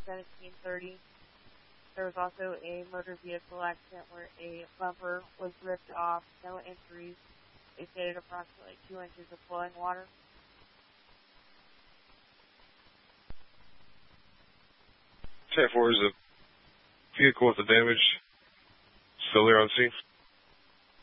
1730. There was also a motor vehicle accident where a bumper was ripped off, no injuries. They stated approximately 2 inches of flowing water. 10-4 is a vehicle with the damage still there on scene.